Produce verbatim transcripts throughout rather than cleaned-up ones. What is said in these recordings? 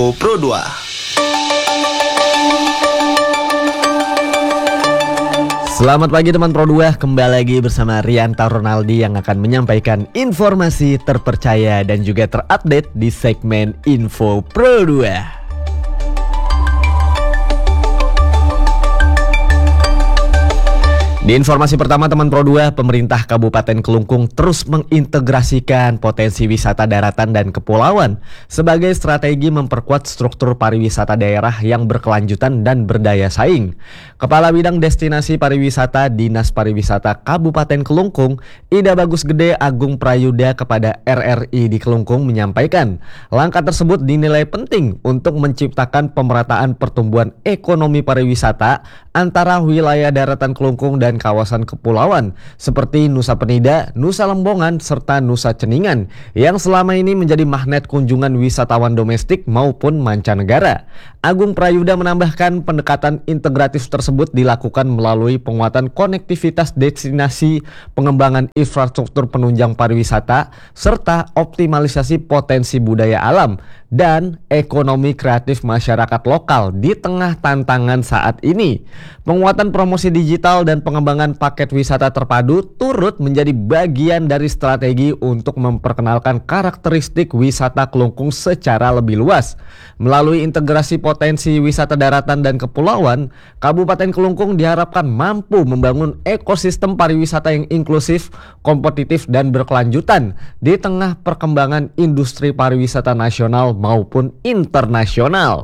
Pro dua. Selamat pagi teman Pro dua, kembali lagi bersama Rianta Ronaldi yang akan menyampaikan informasi terpercaya dan juga terupdate di segmen Info Pro dua. Di informasi pertama teman Pro dua, pemerintah Kabupaten Kelungkung terus mengintegrasikan potensi wisata daratan dan kepulauan sebagai strategi memperkuat struktur pariwisata daerah yang berkelanjutan dan berdaya saing. Kepala Bidang Destinasi Pariwisata Dinas Pariwisata Kabupaten Kelungkung, Ida Bagus Gede Agung Prayuda kepada R R I di Kelungkung menyampaikan, langkah tersebut dinilai penting untuk menciptakan pemerataan pertumbuhan ekonomi pariwisata antara wilayah daratan Kelungkung dan kawasan kepulauan seperti Nusa Penida, Nusa Lembongan, serta Nusa Ceningan yang selama ini menjadi magnet kunjungan wisatawan domestik maupun mancanegara. Agung Prayuda menambahkan pendekatan integratif tersebut dilakukan melalui penguatan konektivitas destinasi, pengembangan infrastruktur penunjang pariwisata, serta optimalisasi potensi budaya alam dan ekonomi kreatif masyarakat lokal di tengah tantangan saat ini. Penguatan promosi digital dan pengembangan paket wisata terpadu turut menjadi bagian dari strategi untuk memperkenalkan karakteristik wisata Kelungkung secara lebih luas. Melalui integrasi potensi wisata daratan dan kepulauan, Kabupaten Kelungkung diharapkan mampu membangun ekosistem pariwisata yang inklusif, kompetitif, dan berkelanjutan di tengah perkembangan industri pariwisata nasional maupun internasional.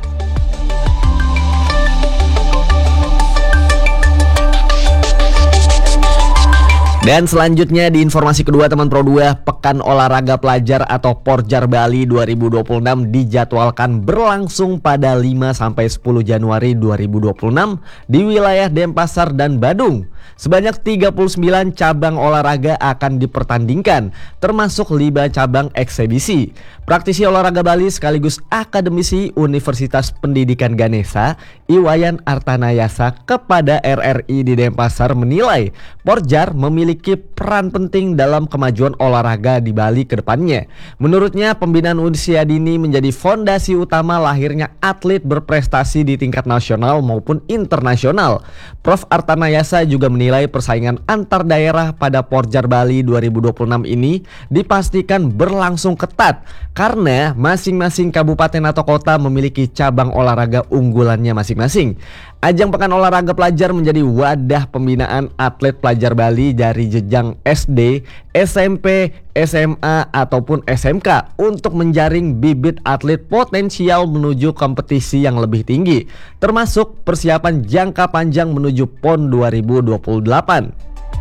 Dan selanjutnya di informasi kedua teman Pro dua, Pekan Olahraga Pelajar atau Porjar Bali dua ribu dua puluh enam dijadwalkan berlangsung pada lima sampai sepuluh Januari dua ribu dua puluh enam di wilayah Denpasar dan Badung. Sebanyak tiga puluh sembilan cabang olahraga akan dipertandingkan, termasuk lima cabang eksebisi. Praktisi olahraga Bali sekaligus akademisi Universitas Pendidikan Ganesha, Iwayan Artanayasa kepada R R I di Denpasar menilai Porjar memiliki peran penting dalam kemajuan olahraga di Bali ke depannya. Menurutnya, pembinaan usia dini menjadi fondasi utama lahirnya atlet berprestasi di tingkat nasional maupun internasional. Profesor Artanayasa juga menilai persaingan antar daerah pada Porjar Bali dua ribu dua puluh enam ini dipastikan berlangsung ketat karena masing-masing kabupaten atau kota memiliki cabang olahraga unggulannya masing-masing. Ajang Pekan Olahraga Pelajar menjadi wadah pembinaan atlet pelajar Bali dari jenjang S D, S M P, S M A ataupun S M K untuk menjaring bibit atlet potensial menuju kompetisi yang lebih tinggi, termasuk persiapan jangka panjang menuju P O N dua ribu dua puluh delapan.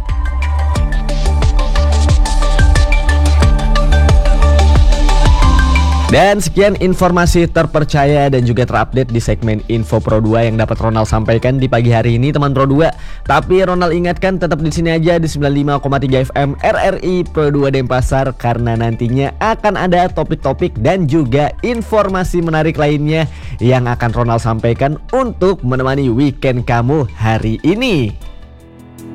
Dan sekian informasi terpercaya dan juga terupdate di segmen Info Pro dua yang dapat Ronald sampaikan di pagi hari ini teman Pro dua. Tapi Ronald ingatkan tetap di sini aja di sembilan puluh lima koma tiga F M R R I Pro dua Denpasar karena nantinya akan ada topik-topik dan juga informasi menarik lainnya yang akan Ronald sampaikan untuk menemani weekend kamu hari ini.